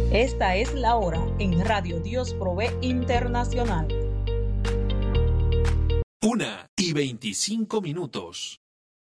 Esta es la hora en Radio Dios Provee Internacional. 1:25.